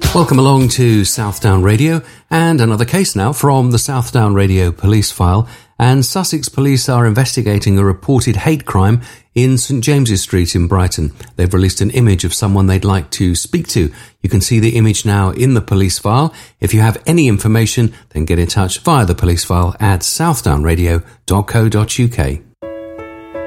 Welcome along to Southdown Radio, and another case now from the Southdown Radio police file. And Sussex police are investigating a reported hate crime in St James's Street in Brighton. They've released an image of someone they'd like to speak to. You can see the image now in the police file. If you have any information, then get in touch via the police file at southdownradio.co.uk.